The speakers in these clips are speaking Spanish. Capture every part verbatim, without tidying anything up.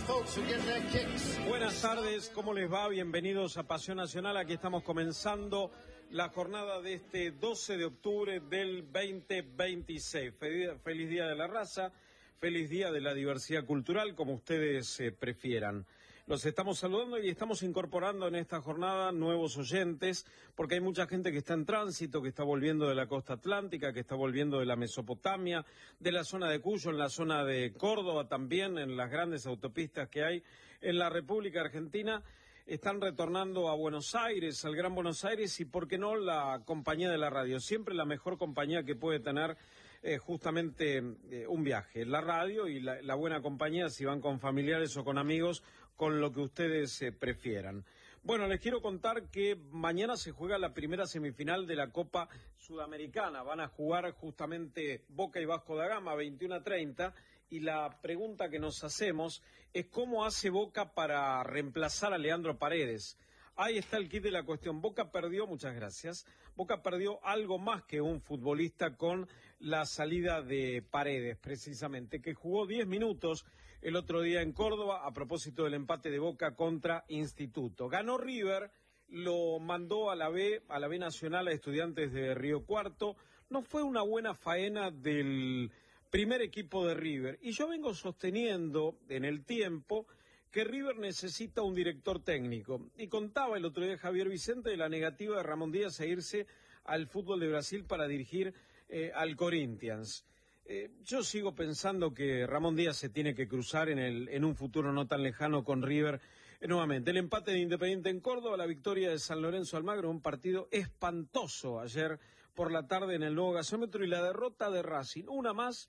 Buenas tardes, ¿cómo les va? Bienvenidos a Pasión Nacional. Aquí estamos comenzando la jornada de este doce de octubre del veinte veintiséis. Feliz, feliz Día de la Raza, feliz Día de la Diversidad Cultural, como ustedes eh, prefieran. Los estamos saludando y estamos incorporando en esta jornada nuevos oyentes, porque hay mucha gente que está en tránsito, que está volviendo de la costa atlántica, que está volviendo de la Mesopotamia, de la zona de Cuyo, en la zona de Córdoba también, en las grandes autopistas que hay en la República Argentina. Están retornando a Buenos Aires, al Gran Buenos Aires, y por qué no la compañía de la radio, siempre la mejor compañía que puede tener eh, justamente eh, un viaje, la radio y la, la buena compañía, si van con familiares o con amigos, con lo que ustedes eh, prefieran. Bueno, les quiero contar que mañana se juega la primera semifinal de la Copa Sudamericana. Van a jugar justamente Boca y Vasco da Gama, veintiuno a treinta, y la pregunta que nos hacemos es cómo hace Boca para reemplazar a Leandro Paredes. Ahí está el kit de la cuestión. Boca perdió, muchas gracias, Boca perdió algo más que un futbolista con la salida de Paredes, precisamente, que jugó diez minutos el otro día en Córdoba a propósito del empate de Boca contra Instituto. Ganó River, lo mandó a la B, a la B Nacional, a Estudiantes de Río Cuarto. No fue una buena faena del primer equipo de River, y yo vengo sosteniendo en el tiempo que River necesita un director técnico, y contaba el otro día Javier Vicente de la negativa de Ramón Díaz a irse al fútbol de Brasil para dirigir eh, al Corinthians. Eh, yo sigo pensando que Ramón Díaz se tiene que cruzar en, el, en un futuro no tan lejano con River eh, nuevamente. El empate de Independiente en Córdoba, la victoria de San Lorenzo Almagro, un partido espantoso ayer por la tarde en el nuevo gasómetro, y la derrota de Racing, una más,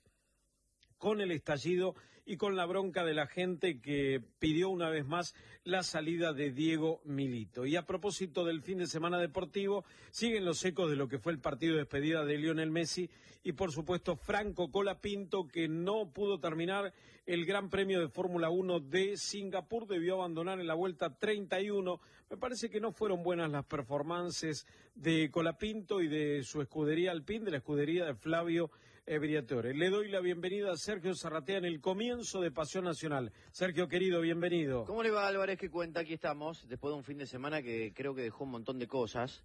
con el estallido y con la bronca de la gente que pidió una vez más la salida de Diego Milito. Y a propósito del fin de semana deportivo, siguen los ecos de lo que fue el partido de despedida de Lionel Messi y, por supuesto, Franco Colapinto, que no pudo terminar el Gran Premio de Fórmula uno de Singapur, debió abandonar en la vuelta treinta y uno. Me parece que no fueron buenas las performances de Colapinto y de su escudería Alpine, de la escudería de Flavio Briatore. Le doy la bienvenida a Sergio Zarratea en el comienzo de Pasión Nacional. Sergio, querido, bienvenido. ¿Cómo le va, Álvarez? ¿Qué cuenta? Aquí estamos, después de un fin de semana que creo que dejó un montón de cosas.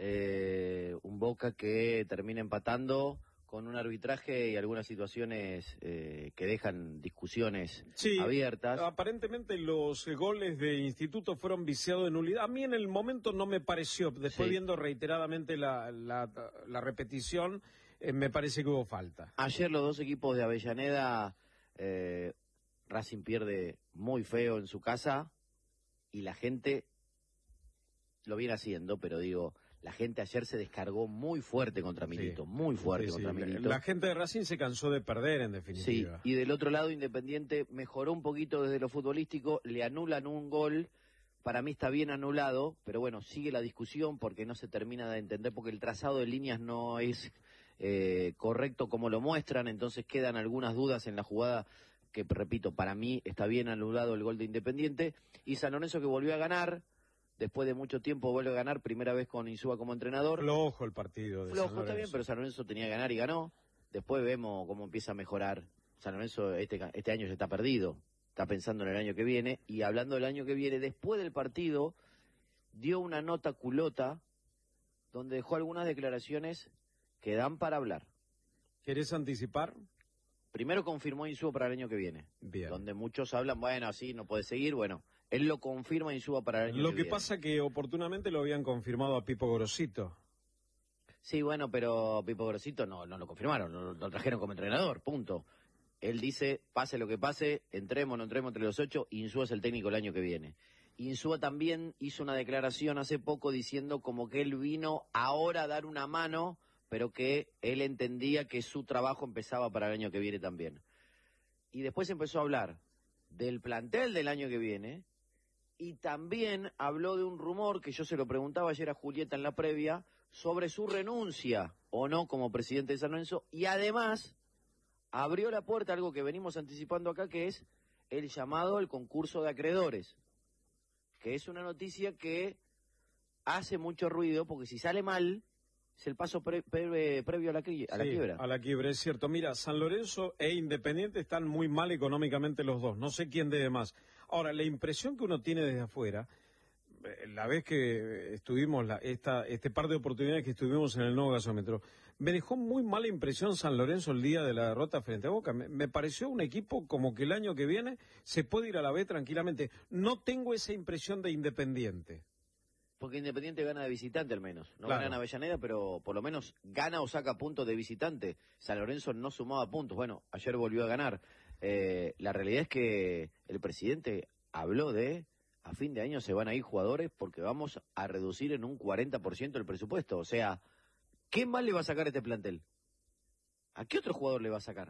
Eh, un Boca que termina empatando con un arbitraje y algunas situaciones eh, que dejan discusiones sí, abiertas. Aparentemente los goles de Instituto fueron viciados de nulidad. A mí en el momento no me pareció, después sí, viendo reiteradamente la, la, la repetición, eh, me parece que hubo falta. Ayer los dos equipos de Avellaneda, eh, Racing pierde muy feo en su casa y la gente lo viene haciendo, pero digo, la gente ayer se descargó muy fuerte contra Milito, sí, muy fuerte sí, contra sí. Milito. La gente de Racing se cansó de perder, en definitiva. Sí, y del otro lado Independiente mejoró un poquito desde lo futbolístico, le anulan un gol, para mí está bien anulado, pero bueno, sigue la discusión porque no se termina de entender, porque el trazado de líneas no es eh, correcto como lo muestran, entonces quedan algunas dudas en la jugada que, repito, para mí está bien anulado el gol de Independiente, y San Lorenzo que volvió a ganar. Después de mucho tiempo vuelve a ganar, primera vez con Insúa como entrenador. Flojo el partido de Flojo, San Lorenzo. Está bien, pero San Lorenzo tenía que ganar y ganó. Después vemos cómo empieza a mejorar. San Lorenzo este, este año ya está perdido, está pensando en el año que viene. Y hablando del año que viene, después del partido, dio una nota culota donde dejó algunas declaraciones que dan para hablar. ¿Querés anticipar? Primero confirmó Insúa para el año que viene. Bien. Donde muchos hablan, bueno, así no puede seguir, bueno. Él lo confirma Insúa para el año Lo que, que viene. pasa que oportunamente lo habían confirmado a Pipo Gorosito. Sí, bueno, pero Pipo Gorosito no, no lo confirmaron, lo, lo trajeron como entrenador, punto. Él dice, pase lo que pase, entremos, no entremos entre los ocho, Insúa es el técnico el año que viene. Insúa también hizo una declaración hace poco diciendo como que él vino ahora a dar una mano, pero que él entendía que su trabajo empezaba para el año que viene también. Y después empezó a hablar del plantel del año que viene, y también habló de un rumor que yo se lo preguntaba ayer a Julieta en la previa, sobre su renuncia o no como presidente de San Lorenzo, y además abrió la puerta a algo que venimos anticipando acá, que es el llamado al concurso de acreedores, que es una noticia que hace mucho ruido, porque si sale mal, Es el paso pre, pre, previo a la, cri, a la sí, quiebra. a la quiebra, es cierto. Mira, San Lorenzo e Independiente están muy mal económicamente los dos. No sé quién debe más. Ahora, la impresión que uno tiene desde afuera, la vez que estuvimos, la, esta, este par de oportunidades que estuvimos en el nuevo gasómetro, me dejó muy mala impresión San Lorenzo el día de la derrota frente a Boca. Me, me pareció un equipo como que el año que viene se puede ir a la B tranquilamente. No tengo esa impresión de Independiente. Porque Independiente gana de visitante al menos. No Claro. gana en Avellaneda, pero por lo menos gana o saca puntos de visitante. San Lorenzo no sumaba puntos. Bueno, ayer volvió a ganar. Eh, la realidad es que el presidente habló de a fin de año se van a ir jugadores porque vamos a reducir en un cuarenta por ciento el presupuesto. O sea, ¿qué más le va a sacar este plantel? ¿A qué otro jugador le va a sacar?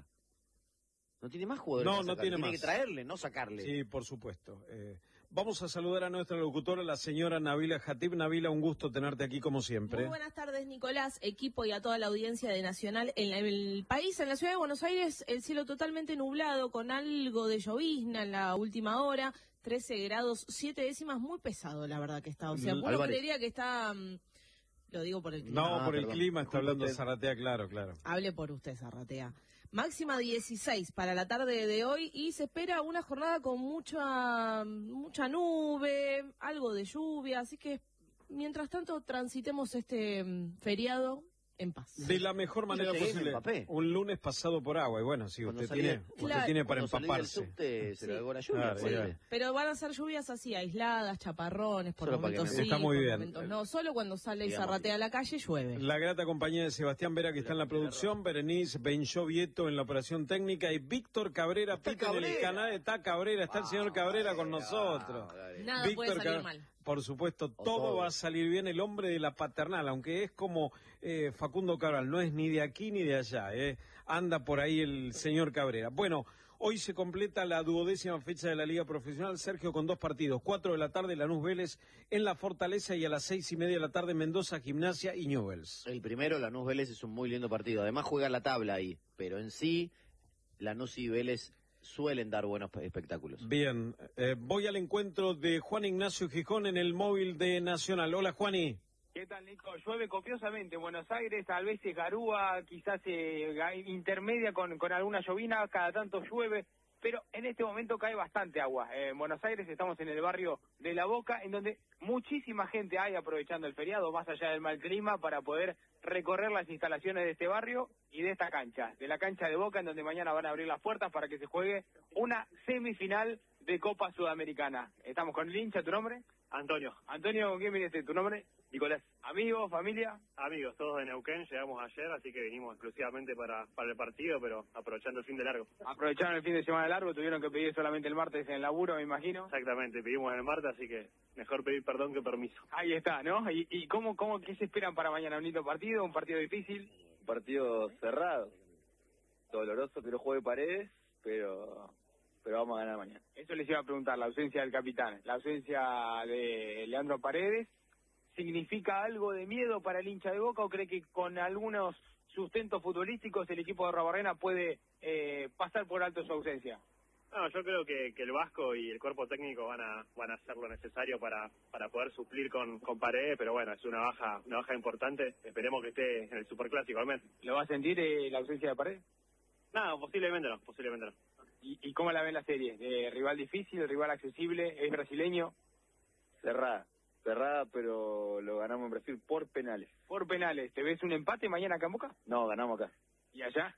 No tiene más jugadores. No, que no sacar. tiene Tiene más. que traerle, no sacarle. Sí, por supuesto. Eh, vamos a saludar a nuestra locutora, la señora Nabila Jatib. Nabila, un gusto tenerte aquí como siempre. Muy buenas tardes, Nicolás, equipo y a toda la audiencia de Nacional. En la- el país, en la ciudad de Buenos Aires, el cielo totalmente nublado, con algo de llovizna en la última hora, trece grados, siete décimas, muy pesado, la verdad que está. O sea, uno Álvarez. creería que está... mm, Lo digo por el clima. No, Ah, por el perdón. clima está Disculpe hablando usted. Zaratea, claro, claro. Hable por usted, Zarratea. Máxima dieciséis para la tarde de hoy y se espera una jornada con mucha mucha nube, algo de lluvia, así que mientras tanto transitemos este mm, feriado en paz. De la mejor manera llegué y me posible. empapé. Un lunes pasado por agua. Y bueno, sí, Cuando usted salí- tiene, usted Claro, tiene para Cuando salí del empaparse. subte, se Sí. le largó la lluvia. Claro, fue- ya. Pero van a ser lluvias así, aisladas, chaparrones, por Solo para que momentos me- sí, Está muy por bien. momentos no. Solo cuando sale y Digamos zarratea a la calle llueve. La grata compañía de Sebastián Vera, que está en la producción, Berenice Benjó Vieto en la operación técnica y Víctor Cabrera Está Pita en el Cabrera. canal. Está Cabrera, está el señor Cabrera con nosotros. Ah, dale. Nada puede salir Cab- mal. Por supuesto, O todo, todo. va a salir bien. El hombre de la paternal, aunque es como eh, Facundo Cabral, no es ni de aquí ni de allá. Eh. Anda por ahí el señor Cabrera. Bueno, hoy se completa la duodécima fecha de la Liga Profesional. Sergio, con dos partidos. Cuatro de la tarde, Lanús Vélez en la Fortaleza, y a las seis y media de la tarde, Mendoza, Gimnasia y Newell's. El primero, Lanús Vélez, es un muy lindo partido. Además juega la tabla ahí, pero en sí, Lanús y Vélez suelen dar buenos espectáculos. Bien, eh, voy al encuentro de Juan Ignacio Gijón en el móvil de Nacional. Hola, Juani. ¿Qué tal, Nico? Llueve copiosamente en Buenos Aires, tal vez se garúa, quizás eh, ga- intermedia con, con alguna llovina, cada tanto llueve, pero en este momento cae bastante agua. Eh, en Buenos Aires estamos en el barrio de La Boca, en donde muchísima gente hay aprovechando el feriado, más allá del mal clima, para poder recorrer las instalaciones de este barrio y de esta cancha, de la cancha de Boca, en donde mañana van a abrir las puertas para que se juegue una semifinal de Copa Sudamericana. Estamos con el hincha, ¿tu nombre? Antonio, Antonio, ¿con quién viniste? ¿Tu nombre? Nicolás, ¿Amigos, familia? amigos, todos de Neuquén, llegamos ayer, así que vinimos exclusivamente para, para el partido, pero aprovechando el fin de largo. Aprovecharon el fin de semana largo, tuvieron que pedir solamente el martes en el laburo, me imagino. Exactamente, pedimos en el martes, así que mejor pedir perdón que permiso. Ahí está, ¿no? ¿Y, y cómo, cómo, qué se esperan para mañana? ¿Un lindo partido? ¿Un partido difícil? Un partido cerrado, doloroso que no juegue Paredes, pero pero vamos a ganar mañana. Eso les iba a preguntar, la ausencia del capitán, la ausencia de Leandro Paredes, ¿significa algo de miedo para el hincha de Boca o cree que con algunos sustentos futbolísticos el equipo de Rabarrena puede eh, pasar por alto su ausencia? No, yo creo que, que el Vasco y el cuerpo técnico van a van a hacer lo necesario para para poder suplir con, con Paredes, pero bueno, es una baja una baja importante, esperemos que esté en el Superclásico al menos. ¿Lo va a sentir eh, la ausencia de Paredes? No, posiblemente no, posiblemente no. ¿Y, y cómo la ven la serie? Eh, ¿Rival difícil, rival accesible, es brasileño? Cerrada, cerrada, pero lo ganamos en Brasil por penales. Por penales, ¿te ves un empate mañana acá en Boca? No, ganamos acá. ¿Y allá?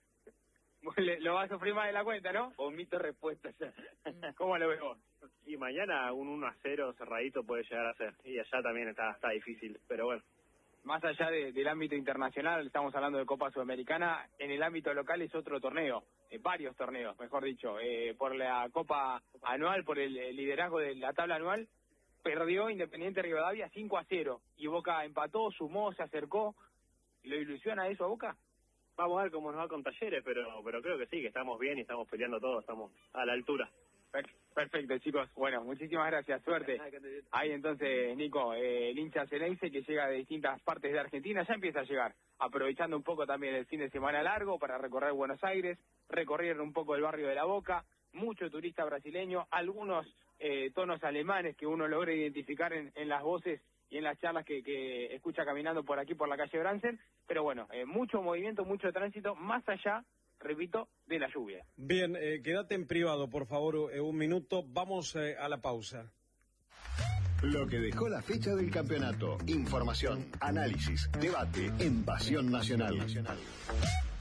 Le- Lo va a sufrir más de la cuenta, ¿no? Omito respuesta ya. ¿Cómo lo ves vos? Y mañana un uno a cero cerradito puede llegar a ser, y allá también está está difícil, pero bueno. Más allá de- del ámbito internacional, estamos hablando de Copa Sudamericana, en el ámbito local es otro torneo, eh, varios torneos, mejor dicho, eh, por la Copa anual, por el, el liderazgo de la tabla anual, perdió Independiente Rivadavia cinco a cero, y Boca empató, sumó, se acercó. ¿Lo ilusiona eso a Boca? Vamos a ver cómo nos va con Talleres, pero pero creo que sí, que estamos bien y estamos peleando todos, estamos a la altura. Per- Perfecto, chicos. Bueno, muchísimas gracias. Suerte. Ahí entonces, Nico, eh, el hincha Ceneice que llega de distintas partes de Argentina, ya empieza a llegar, aprovechando un poco también el fin de semana largo para recorrer Buenos Aires, recorrer un poco el barrio de La Boca, mucho turista brasileño, algunos eh, tonos alemanes que uno logra identificar en, en las voces y en las charlas que, que escucha caminando por aquí, por la calle Bransen. Pero bueno, eh, mucho movimiento, mucho tránsito, más allá, repito, de la lluvia. Bien, eh, quédate en privado, por favor, eh, un minuto. Vamos eh, a la pausa. Lo que dejó la fecha del campeonato. Información, análisis, debate en Pasión Nacional.